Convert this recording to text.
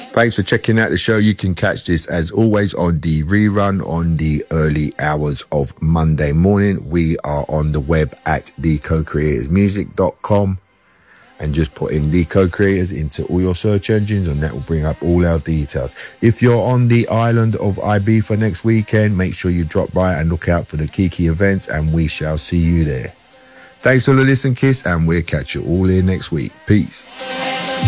Thanks for checking out the show. You can catch this as always on the rerun on the early hours of Monday morning. We are on the web at thecocreatorsmusic.com and just put in The Co-Creators into all your search engines and that will bring up all our details. If you're on the island of Ibiza next weekend, make sure you drop by and look out for the Kiki events and we shall see you there. Thanks for the listen, Kiss, and we'll catch you all here next week. Peace.